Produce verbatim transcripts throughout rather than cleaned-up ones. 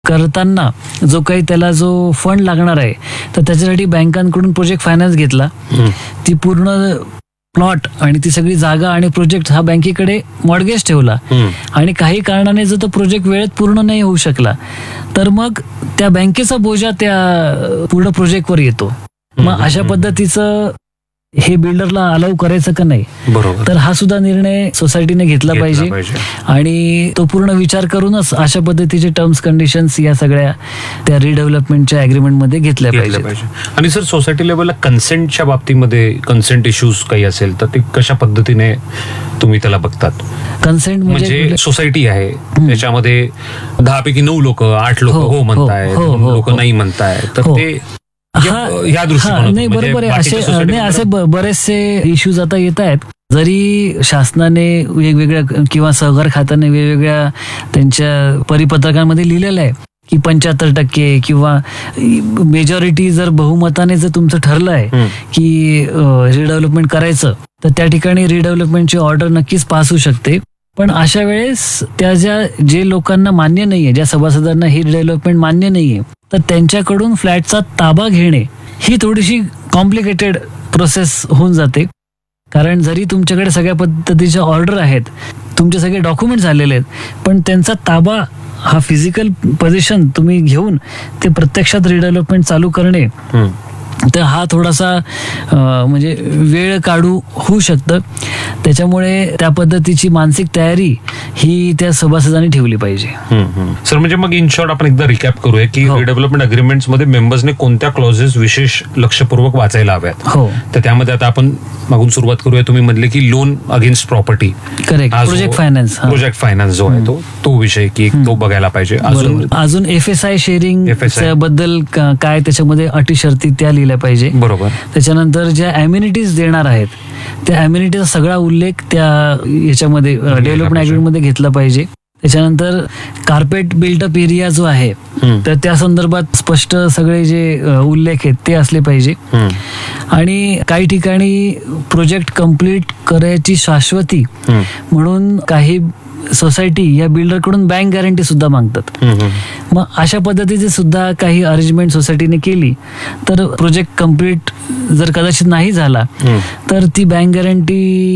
करताना जो काही त्याला जो फंड लागणार आहे तर त्याच्यासाठी बँकांकडून प्रोजेक्ट फायनान्स घेतला. ती पूर्ण प्लॉट आणि ती सगळी जागा आणि प्रोजेक्ट हा बँकेकडे मॉर्गेज ठेवला आणि काही कारणाने जर तो प्रोजेक्ट वेळेत पूर्ण नाही होऊ शकला तर मग त्या बँकेचा बोजा त्या पूर्ण प्रोजेक्टवर येतो. मग अशा पद्धतीचं हे बिल्डरला अलाउ करायचं का नाही, बरोबर, तर हा सुद्धा निर्णय सोसायटीने घेतला पाहिजे आणि तो पूर्ण विचार करूनच अशा पद्धतीचे टर्म्स कंडिशन्स या सगळ्या त्या रिडेव्हलपमेंटच्या अग्रीमेंटमध्ये घेतल्या पाहिजे. आणि सर सोसायटी लेवलला कन्सेंटच्या बाबतीमध्ये कन्सेंट इश्यूज काही असेल तर ते कशा पद्धतीने तुम्ही त्याला बघतात? कन्सेंट म्हणजे सोसायटी आहे त्याच्यामध्ये दहा पैकी नऊ लोक आठ लोक हो म्हणताय, लोक नाही म्हणताय, तर ते या दृष्टीने नाही बरोबर आहे. असे नाही असे बरेचसे इश्यूज आता येत आहेत. जरी शासनाने वेगवेगळ्या किंवा सहकार खात्याने वेगवेगळ्या त्यांच्या परिपत्रकांमध्ये लिहिलेलं आहे की पंच्याहत्तर टक्के किंवा मेजॉरिटी जर बहुमताने जर तुमचं ठरलं आहे की रिडेव्हलपमेंट करायचं तर त्या ठिकाणी रिडेव्हलपमेंटची ऑर्डर नक्कीच पास होऊ शकते. पण अशा वेळेस त्या ज्या जे लोकांना मान्य नाहीये, ज्या सभासदांना ही रिडेव्हलपमेंट मान्य नाहीये, तर त्यांच्याकडून फ्लॅटचा ताबा घेणे ही थोडीशी कॉम्प्लिकेटेड प्रोसेस होऊन जाते. कारण जरी तुमच्याकडे सगळ्या पद्धतीच्या ऑर्डर आहेत, तुमचे सगळे डॉक्युमेंट झालेले आहेत, पण त्यांचा ताबा हा फिजिकल पोझिशन तुम्ही घेऊन ते प्रत्यक्षात रिडेव्हलपमेंट चालू करणे तर हा थोडासा म्हणजे वेळ काढू होऊ शकतं. त्याच्यामुळे त्या पद्धतीची मानसिक तयारी ही त्या सभासदांनी ठेवली पाहिजे. सर म्हणजे मग इन शॉर्ट आपण एकदा रिकॅप करूया की रिडेव्हलपमेंट अग्रीमेंट्स मध्ये मेंबर्सने कोणत्या क्लॉजेस विशेष लक्षपूर्वक वाचायला हव्यात. हो, तर त्यामध्ये आता आपण मागून सुरुवात करूया. तुम्ही म्हणले की loan against property, correct, project finance, project finance जो आहे तो तो विषय की तो बघायला पाहिजे. अजून अजून एफ एस आय शेअरिंग बद्दल काय त्याच्यामध्ये अटी शर्ती त्या लिहिल्या पाहिजे. बरोबर. त्याच्यानंतर ज्या अम्युनिटीज देणार आहेत त्या अम्युनिटीचा सगळा उल्लेख त्या याच्यामध्ये डेव्हलपमेंट अग्रीमेंटमध्ये घेतला पाहिजे. त्याच्यानंतर कार्पेट बिल्टअप एरिया जो आहे तर त्या संदर्भात स्पष्ट सगळे जे उल्लेख आहेत ते असले पाहिजे. आणि काही ठिकाणी प्रोजेक्ट कम्प्लीट करायची शाश्वती म्हणून काही सोसायटी या बिल्डरकडून बँक गॅरंटी सुद्धा मागतात. मग अशा पद्धतीचे सुद्धा काही अरेंजमेंट सोसायटीने केली तर प्रोजेक्ट कम्प्लीट जर कदाचित नाही झाला तर ती बँक गॅरंटी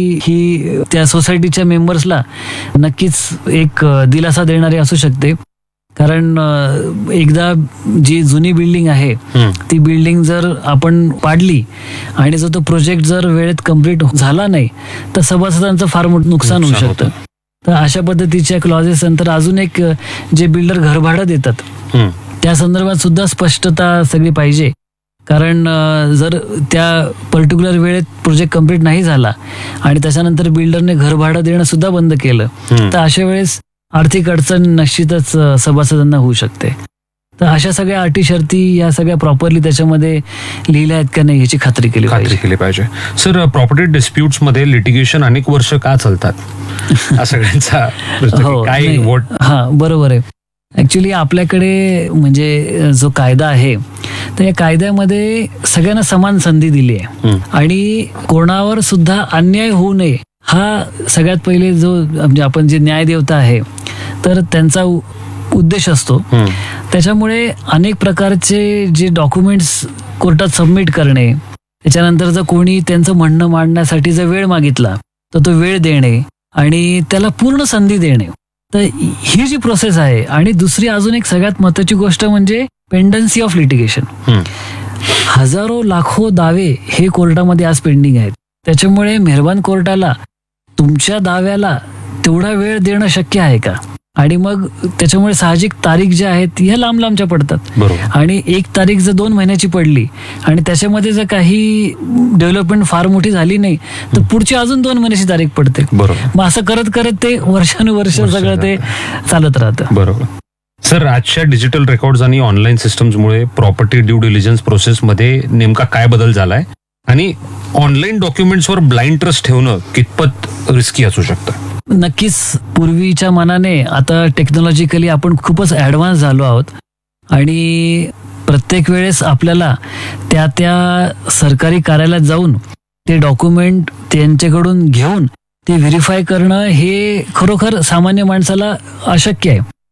ही त्या सोसायटीच्या मेंबर्सला नक्कीच एक दिलासा देणारी असू शकते. कारण एकदा जी जुनी बिल्डिंग आहे ती बिल्डिंग जर आपण पाडली आणि जर तो प्रोजेक्ट जर वेळेत कम्प्लीट झाला नाही तर सभासदांचं फार मोठं नुकसान होऊ शकतं. तर अशा पद्धतीच्या क्लॉजेस नंतर अजून एक जे बिल्डर घरभाडं देतात त्या संदर्भात सुद्धा स्पष्टता सगळी पाहिजे. कारण जर त्या पर्टिक्युलर वेळेत प्रोजेक्ट कम्प्लीट नाही झाला आणि त्याच्यानंतर बिल्डरने घरभाडं देणं सुद्धा बंद केलं तर अशा वेळेस आर्थिक अडचण निश्चितच सभासदांना होऊ शकते. तर अशा सगळ्या अटी शर्ती या सगळ्या प्रॉपरली त्याच्यामध्ये लिहिल्या आहेत का नाही याची खात्री केली खात्री केली पाहिजे. सर प्रॉपर्टी डिस्प्युट्स मध्ये लिटिगेशन अनेक वर्ष का चालतात सगळ्यांचा काय वोट? हा बरोबर आहे. ऍक्च्युली आपल्याकडे म्हणजे जो कायदा आहे तर या कायद्यामध्ये सगळ्यांना समान संधी दिली आहे आणि कोणावर सुद्धा अन्याय होऊ नये हा सगळ्यात पहिले जो म्हणजे आपण जे न्यायदेवता आहे तर त्यांचा उद्देश असतो. त्याच्यामुळे अनेक प्रकारचे जे डॉक्युमेंट्स कोर्टात सबमिट करणे, त्याच्यानंतर जर कोणी त्यांचं म्हणणं मांडण्यासाठी जर वेळ मागितला तर तो वेळ देणे आणि त्याला पूर्ण संधी देणे, तर ही जी प्रोसेस आहे. आणि दुसरी अजून एक सगळ्यात महत्वाची गोष्ट म्हणजे पेंडन्सी ऑफ लिटिगेशन. हजारो लाखो दावे हे कोर्टामध्ये आज पेंडिंग आहेत. त्याच्यामुळे मेहरबान कोर्टाला तुमच्या दाव्याला तेवढा वेळ देणं शक्य आहे का? आणि मग त्याच्यामुळे साहजिक तारीख ज्या आहेत ह्या लांब लांबच्या पडतात. आणि एक तारीख जर दोन महिन्याची पडली आणि त्याच्यामध्ये जर काही डेव्हलपमेंट फार मोठी झाली नाही तर पुढची अजून दोन महिन्याची तारीख पडते. मग असं करत करत ते वर्षानुवर्ष सगळं ते चालत राहतं. बरोबर. सर आजच्या डिजिटल रेकॉर्ड्स आणि ऑनलाईन सिस्टम्समुळे प्रॉपर्टी ड्यू डिलिजन्स प्रोसेसमध्ये नेमका काय बदल झालाय आणि ऑनलाईन डॉक्युमेंट्सवर ब्लाइंड ट्रस्ट ठेवणं कितपत रिस्की असू शकतं? नक्कीच पूर्वीच्या मानाने आता टेक्नॉलॉजिकली आपण खूपच ॲडव्हान्स झालो आहोत आणि प्रत्येक वेळेस आपल्याला त्या त्या सरकारी कार्यालयात जाऊन ते डॉक्युमेंट त्यांच्याकडून घेऊन ते व्हेरीफाय करणं हे खरोखर सामान्य माणसाला अशक्य आहे.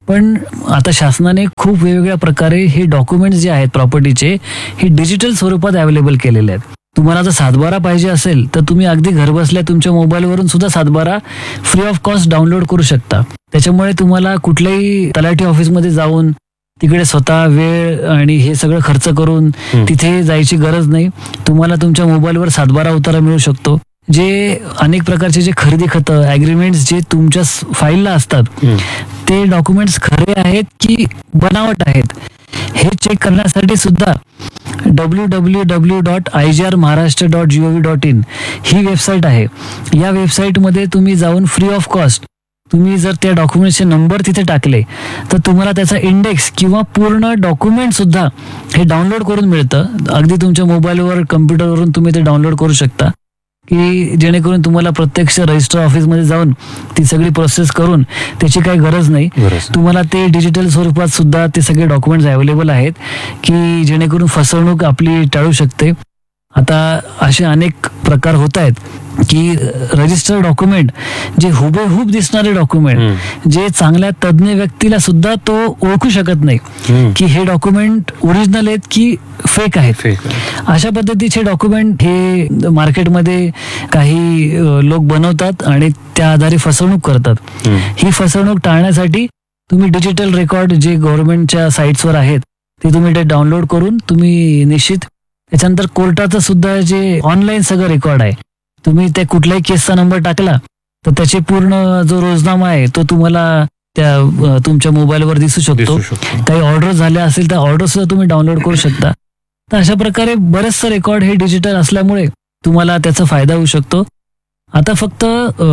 पण आता शासनाने खूप वेगवेगळ्या प्रकारे हे डॉक्युमेंट्स जे आहेत प्रॉपर्टीचे हे डिजिटल स्वरूपात अवेलेबल केलेले आहेत. तुम्हाला जर सातबारा पाहिजे असेल तर तुम्ही अगदी घरबसल्या तुमच्या मोबाईलवरून सुद्धा सातबारा फ्री ऑफ कॉस्ट डाउनलोड करू शकता. त्याच्यामुळे तुम्हाला कुठल्याही तलाठी ऑफिसमध्ये जाऊन तिकडे स्वतः वेळ आणि हे सगळं खर्च करून तिथे जायची गरज नाही. तुम्हाला तुमच्या मोबाईलवर सातबारा उतारा मिळू शकतो. जे अनेक प्रकारचे जे खरेदी खतं ॲग्रीमेंट्स जे तुमच्या फाईलला असतात ते डॉक्युमेंट्स खरे आहेत की बनावट आहेत हे चेक करण्यासाठी सुद्धा W W W dot I G R Maharashtra dot G O V dot in he website आहे. या वेबसाईटमध्ये तुम्ही जाऊन फ्री ऑफ कॉस्ट तुम्ही जर त्या डॉक्युमेंटचे नंबर तिथे टाकले तर तुम्हाला त्याचा इंडेक्स किंवा पूर्ण डॉक्युमेंट सुद्धा हे डाउनलोड करून मिळतं. अगदी तुमच्या मोबाईलवर कम्प्युटरवरून तुम्ही ते डाउनलोड करू शकता की जेणेकरून तुम्हाला प्रत्यक्ष रजिस्टर ऑफिसमध्ये जाऊन ती सगळी प्रोसेस करून त्याची काही गरज नाही. तुम्हाला ते डिजिटल स्वरूपात सुद्धा ते सगळे डॉक्युमेंट्स अवेलेबल आहेत की जेणेकरून फसवणूक आपली टाळू शकते. आता असे अनेक प्रकार होत आहेत की रजिस्टर डॉक्युमेंट जे हुबेहूब दिसणारे डॉक्युमेंट जे चांगल्या तज्ज्ञ व्यक्तीला सुद्धा तो ओळखू शकत नाही की हे डॉक्युमेंट ओरिजिनल आहेत की फेक आहेत. अशा पद्धतीचे डॉक्युमेंट हे मार्केटमध्ये काही लोक बनवतात आणि त्या आधारे फसवणूक करतात. ही फसवणूक टाळण्यासाठी तुम्ही डिजिटल रेकॉर्ड जे गव्हर्नमेंटच्या साईट्सवर आहेत ते तुम्ही ते डाउनलोड करून तुम्ही निश्चित त्याच्यानंतर कोर्टाचं सुद्धा जे ऑनलाईन सगळं रेकॉर्ड आहे तुम्ही त्या कुठल्याही केसचा नंबर टाकला तर त्याचे पूर्ण जो रोजनामा आहे तो तुम्हाला त्या तुमच्या मोबाईलवर दिसू शकतो. काही ऑर्डर झाल्या असेल तर ऑर्डर सुद्धा तुम्ही डाउनलोड करू शकता. तर अशा प्रकारे बरेचसे रेकॉर्ड हे डिजिटल असल्यामुळे तुम्हाला त्याचा फायदा होऊ शकतो. आता फक्त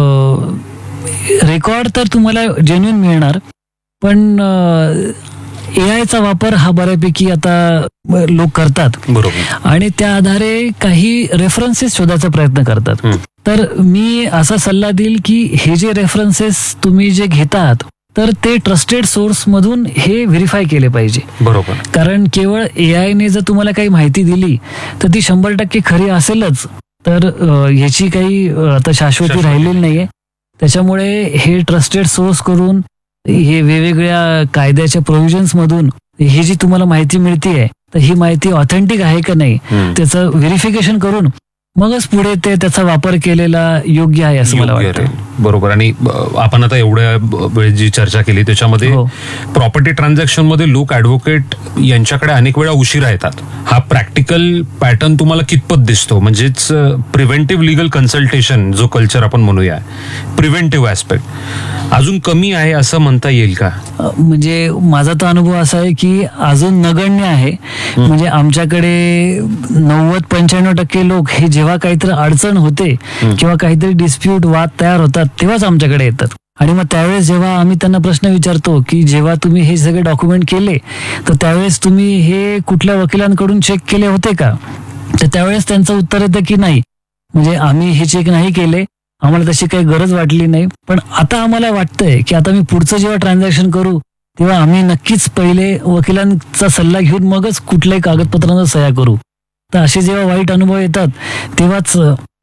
रेकॉर्ड तर तुम्हाला जेन्युइन मिळणार पण ए आयचा वापर हा बऱ्यापैकी आता लोक करतात बरोबर आणि त्या आधारे काही रेफरन्सेस शोधायचा प्रयत्न करतात. तर मी असा सल्ला देईल की हे जे रेफरन्सेस तुम्ही जे घेतात तर ते ट्रस्टेड सोर्स मधून हे व्हेरीफाय केले पाहिजे. बरोबर. कारण केवळ ए आय ने जर तुम्हाला काही माहिती दिली तर ती शंभर टक्के खरी असेलच तर ह्याची काही आता शाश्वती राहिलेली नाहीये. त्याच्यामुळे हे ट्रस्टेड सोर्स करून हे वेगवेगळ्या कायद्याच्या प्रोव्हिजन्स मधून ही जी तुम्हाला माहिती मिळते तर ही माहिती ऑथेंटिक आहे का नाही त्याचं व्हेरिफिकेशन करून मगच पुढे ते त्याचा वापर केलेला योग्य आहे असं मला वाटतं. बरोबर. आणि आपण आता एवढ्या वेळ जी चर्चा केली त्याच्यामध्ये प्रॉपर्टी ट्रान्झॅक्शन मध्ये लोक ऍडव्होकेट यांच्याकडे अनेक वेळा उशिरा येतात. हा प्रॅक्टिकल पॅटर्न तुम्हाला कितपत दिसतो? म्हणजेच प्रिव्हेंटिव्ह लिगल कन्सल्टेशन जो कल्चर आपण म्हणूया प्रिव्हेंटिव्ह ऍस्पेक्ट अजून कमी आहे असं म्हणता येईल का? म्हणजे माझा तर अनुभव असा आहे की अजून नगण्य आहे. म्हणजे आमच्याकडे नव्वद पंच्याण्णव टक्के लोक हे जेव्हा काहीतरी अडचण होते किंवा काहीतरी डिस्प्यूट वाद तयार होतात तेव्हाच आमच्याकडे येतात. आणि मग त्यावेळेस जेव्हा आम्ही त्यांना प्रश्न विचारतो की जेव्हा तुम्ही हे सगळे डॉक्युमेंट केले तर त्यावेळेस तुम्ही हे कुठल्या वकिलांकडून चेक केले होते का तर त्यावेळेस त्यांचं उत्तर येतं की नाही, म्हणजे आम्ही हे चेक नाही केले, आम्हाला तशी काही गरज वाटली नाही. पण आता आम्हाला वाटतंय की आता मी पुढचं जेव्हा ट्रान्झॅक्शन करू तेव्हा आम्ही नक्कीच पहिले वकिलांचा सल्ला घेऊन मगच कुठल्याही कागदपत्रांवर सह्या करू. तर असे जेव्हा वाईट अनुभव येतात तेव्हाच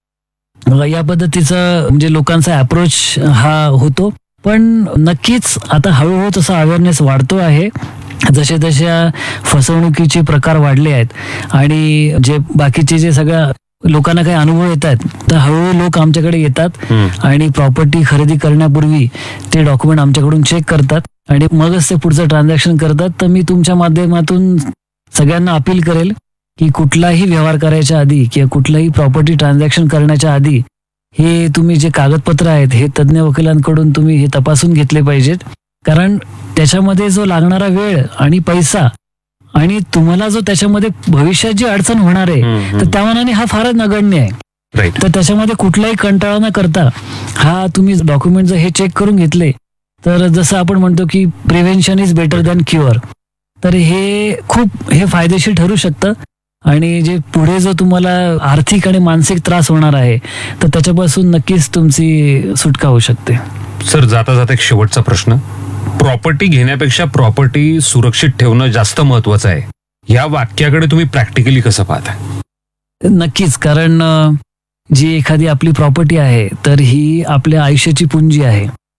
या पद्धतीचा म्हणजे लोकांचा अप्रोच हा होतो. पण नक्कीच आता हळूहळू तसा अवेअरनेस वाढतो आहे. जसे जशा फसवणुकीचे प्रकार वाढले आहेत आणि जे बाकीचे जे सगळ्या लोकांना काही अनुभव येत आहेत तर हळूहळू लोक आमच्याकडे येतात आणि प्रॉपर्टी खरेदी करण्यापूर्वी ते डॉक्युमेंट आमच्याकडून चेक करतात आणि मगच ते पुढचं ट्रान्झॅक्शन करतात. तर मी तुमच्या माध्यमातून सगळ्यांना अपील करेल की कुठलाही व्यवहार करायच्या आधी किंवा कुठलाही प्रॉपर्टी ट्रान्झॅक्शन करण्याच्या आधी हे तुम्ही जे कागदपत्र आहेत हे तज्ज्ञ वकिलांकडून तुम्ही हे तपासून घेतले पाहिजेत. कारण त्याच्यामध्ये जो लागणारा वेळ आणि पैसा आणि तुम्हाला जो त्याच्यामध्ये भविष्यात जी अडचण होणार आहे तर त्या मानाने हा फारच नगण्य आहे. तर त्याच्यामध्ये कुठलाही कंटाळा न करता हा तुम्ही डॉक्युमेंट जर हे चेक करून घेतले तर जसं आपण म्हणतो की prevention is better than cure, तर हे खूप हे फायदेशीर ठरू शकतं. आणि जे पुढे जो तुम्हाला आर्थिक आणि मानसिक त्रास होणार आहे तर त्याच्यापासून नक्कीच तुमची सुटका होऊ शकते. सर, जाता जाता एक शेवटचा प्रश्न. प्रॉपर्टी घेण्यापेक्षा प्रॉपर्टी सुरक्षित ठेवणं जास्त महत्वाचं आहे, या वाक्याकडे तुम्ही प्रॅक्टिकली कसं पाहता? नक्कीच. कारण जी एखादी आपली प्रॉपर्टी आहे तर ही आपल्या आयुष्याची पुंजी आहे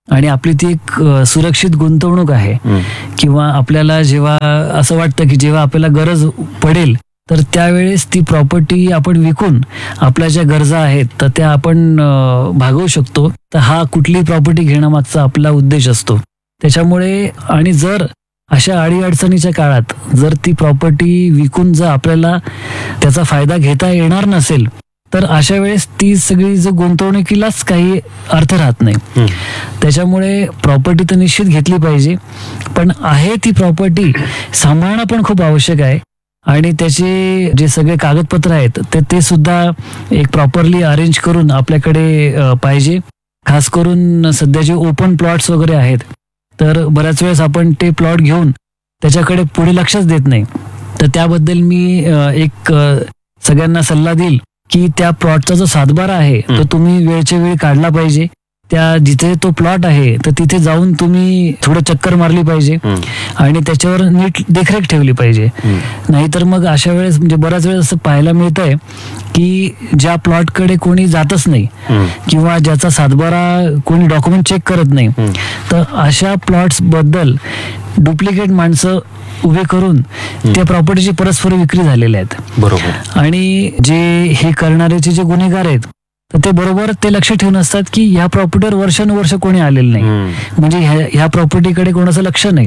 आणि आपली ती एक अ, सुरक्षित गुंतवणूक आहे. किंवा आपल्याला जेव्हा असं वाटतं की जेव्हा आपल्याला गरज पडेल तर त्यावेळेस ती प्रॉपर्टी आपण विकून आपल्या ज्या गरजा आहेत तर त्या आपण अ, भागवू शकतो. तर हा कुठली प्रॉपर्टी घेण्यामागचा आपला उद्देश असतो. त्याच्यामुळे आणि जर अशा अडीअडचणीच्या काळात जर ती प्रॉपर्टी विकून जर आपल्याला त्याचा फायदा घेता येणार नसेल तर अशा वेळेस ती सगळी जो गुंतवणुकीलाच काही अर्थ राहत नाही. त्याच्यामुळे प्रॉपर्टी तर निश्चित घेतली पाहिजे, पण आहे ती प्रॉपर्टी सांभाळणं पण खूप आवश्यक आहे. आणि त्याचे जे सगळे कागदपत्र आहेत ते ते सुद्धा एक प्रॉपरली अरेंज करून आपल्याकडे अ, पाहिजे. खास करून सध्या जे ओपन प्लॉट्स वगैरे आहेत तर बऱ्याच वेळेस आपण ते प्लॉट घेऊन त्याच्याकडे पुढे लक्षच देत नाही. तर त्याबद्दल मी अ, एक अ, सगळ्यांना सल्ला देईल की त्या प्लॉटचा जो सातबारा आहे तो तुम्ही वेळच्या वेळी काढला पाहिजे. त्या जिथे तो प्लॉट आहे तर तिथे जाऊन तुम्ही थोडं चक्कर मारली पाहिजे आणि त्याच्यावर नीट देखरेख ठेवली पाहिजे. नाहीतर मग अशा वेळेस म्हणजे बऱ्याच वेळेस असं पाहायला मिळत आहे की ज्या प्लॉटकडे कोणी जातच नाही किंवा ज्याचा सातबारा कोणी डॉक्युमेंट चेक करत नाही तर अशा प्लॉट्स बद्दल डुप्लिकेट माणसं उभे करून त्या प्रॉपर्टीची परस्पर विक्री झालेल्या आहेत. बरोबर. आणि जे हे करणारेचे जे गुन्हेगार आहेत तर ते बरोबर ते लक्ष ठेवून असतात की ह्या प्रॉपर्टीवर वर्षानुवर्ष कोणी आलेलं नाही, म्हणजे ह्या ह्या प्रॉपर्टीकडे कोणाचं लक्ष नाही.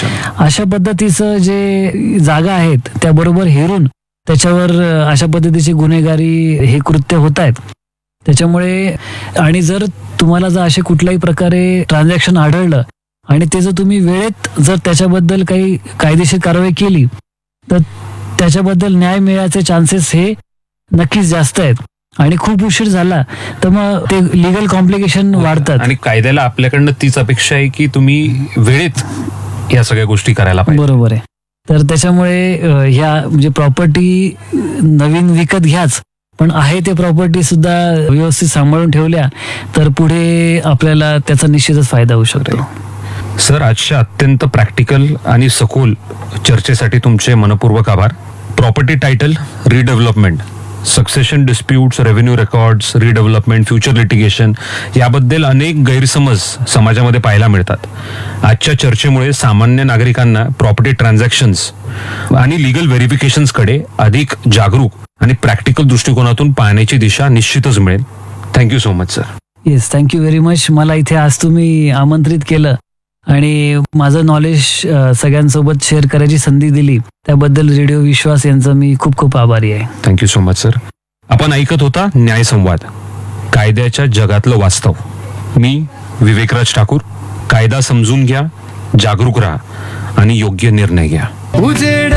अशा पद्धतीचं जे जागा आहेत त्या बरोबर हेरून त्याच्यावर अशा पद्धतीचे गुन्हेगारी हे कृत्य होत आहेत. त्याच्यामुळे आणि जर तुम्हाला जर असे कुठल्याही प्रकारे ट्रान्झॅक्शन आढळलं आणि ते जर तुम्ही वेळेत जर त्याच्याबद्दल काही कायदेशीर कारवाई केली तर त्याच्याबद्दल न्याय मिळायचे चान्सेस हे नक्कीच जास्त आहेत. आणि खूप उशीर झाला तर मग ते लिगल कॉम्प्लिकेशन वाढतात. आणि कायद्याला आपल्याकडनं तीच अपेक्षा आहे की तुम्ही वेळेत या सगळ्या गोष्टी करायला पाहिजे. बरोबर आहे. तर त्याच्यामुळे अ, ह्या म्हणजे प्रॉपर्टी नवीन विकत घ्याच, पण आहे ते प्रॉपर्टी सुद्धा व्यवस्थित सांभाळून ठेवल्या तर पुढे आपल्याला त्याचा निश्चितच फायदा होऊ शकतो. सर, आजच्या अत्यंत प्रॅक्टिकल आणि सखोल चर्चेसाठी तुमचे मनपूर्वक आभार. Property title, redevelopment, succession disputes, revenue records, redevelopment, future litigation याबद्दल अनेक गैरसमज समाजामध्ये पाहायला मिळतात. आजच्या चर्चेमुळे सामान्य नागरिकांना प्रॉपर्टी ट्रान्झॅक्शन्स आणि लिगल व्हेरिफिकेशन्स कडे अधिक जागरूक आणि प्रॅक्टिकल दृष्टिकोनातून पाहण्याची दिशा निश्चितच मिळेल. Thank you so much sir. Yes, thank you very much. मला इथे आज तुम्ही आमंत्रित केलं आणि माझं नॉलेज सगळ्यांसोबत शेअर करायची संधी दिली त्याबद्दल रेडिओ विश्वास यांचा मी खूप खूप आभारी आहे. Thank you so much sir. आपण ऐकत होता न्याय संवाद, कायद्याच्या जगातलं वास्तव. मी विवेकराज ठाकूर. कायदा समजून घ्या, जागरूक राहा आणि योग्य निर्णय घ्या. उजेड